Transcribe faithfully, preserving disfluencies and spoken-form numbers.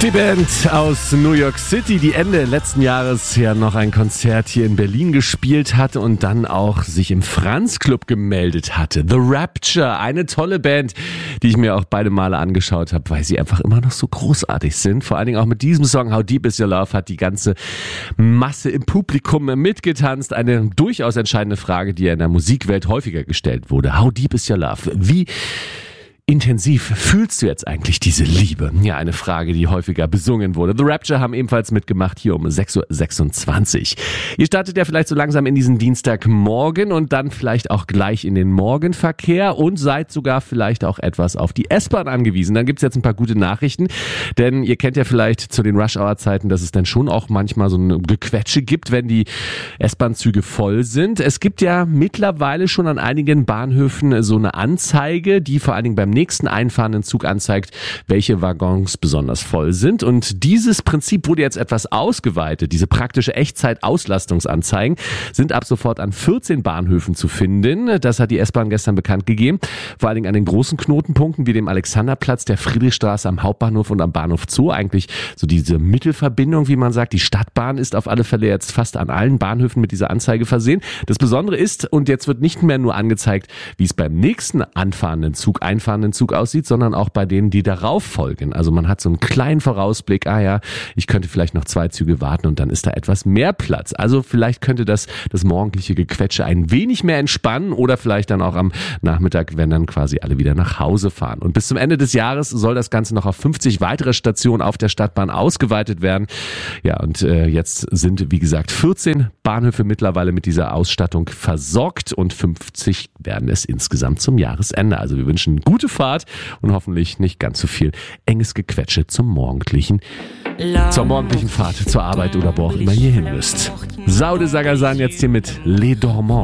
Die Band aus New York City, die Ende letzten Jahres ja noch ein Konzert hier in Berlin gespielt hatte und dann auch sich im Franz Club gemeldet hatte. The Rapture, eine tolle Band, die ich mir auch beide Male angeschaut habe, weil sie einfach immer noch so großartig sind. Vor allen Dingen auch mit diesem Song How Deep Is Your Love hat die ganze Masse im Publikum mitgetanzt. Eine durchaus entscheidende Frage, die ja in der Musikwelt häufiger gestellt wurde. How Deep Is Your Love? Wie intensiv fühlst du jetzt eigentlich diese Liebe? Ja, eine Frage, die häufiger besungen wurde. The Rapture haben ebenfalls mitgemacht hier um sechs Uhr sechsundzwanzig. Ihr startet ja vielleicht so langsam in diesen Dienstagmorgen und dann vielleicht auch gleich in den Morgenverkehr und seid sogar vielleicht auch etwas auf die S-Bahn angewiesen. Dann gibt's jetzt ein paar gute Nachrichten, denn ihr kennt ja vielleicht zu den Rush-Hour-Zeiten, dass es dann schon auch manchmal so eine Gequetsche gibt, wenn die S-Bahn-Züge voll sind. Es gibt ja mittlerweile schon an einigen Bahnhöfen so eine Anzeige, die vor allen Dingen beim nächsten einfahrenden Zug anzeigt, welche Waggons besonders voll sind. Und dieses Prinzip wurde jetzt etwas ausgeweitet. Diese praktische Echtzeit-Auslastungsanzeigen sind ab sofort an vierzehn Bahnhöfen zu finden. Das hat die S-Bahn gestern bekannt gegeben. Vor allen Dingen an den großen Knotenpunkten wie dem Alexanderplatz, der Friedrichstraße am Hauptbahnhof und am Bahnhof Zoo. Eigentlich so diese Mittelverbindung, wie man sagt. Die Stadtbahn ist auf alle Fälle jetzt fast an allen Bahnhöfen mit dieser Anzeige versehen. Das Besondere ist, und jetzt wird nicht mehr nur angezeigt, wie es beim nächsten anfahrenden Zug, einfahrenden Zug aussieht, sondern auch bei denen, die darauf folgen. Also man hat so einen kleinen Vorausblick, ah ja, ich könnte vielleicht noch zwei Züge warten und dann ist da etwas mehr Platz. Also vielleicht könnte das das morgendliche Gequetsche ein wenig mehr entspannen oder vielleicht dann auch am Nachmittag, wenn dann quasi alle wieder nach Hause fahren. Und bis zum Ende des Jahres soll das Ganze noch auf fünfzig weitere Stationen auf der Stadtbahn ausgeweitet werden. Ja, und äh, jetzt sind, wie gesagt, vierzehn Bahnhöfe mittlerweile mit dieser Ausstattung versorgt und fünfzig werden es insgesamt zum Jahresende. Also wir wünschen gute Fahrt und hoffentlich nicht ganz so viel enges Gequetsche zum morgendlichen, zur morgendlichen Fahrt, zur Arbeit oder wo auch immer ihr hin müsst. Saude Sagasan jetzt hier mit Les Dormants.